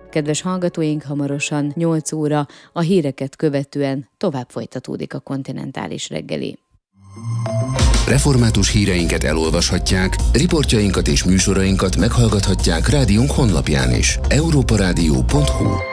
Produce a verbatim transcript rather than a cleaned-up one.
Kedves hallgatóink, hamarosan nyolc óra a híreket követően tovább folytatódik a Kontinentális reggeli. Református híreinket elolvashatják, riportjainkat és műsorainkat meghallgathatják rádiónk honlapján is. európa rádió pont hu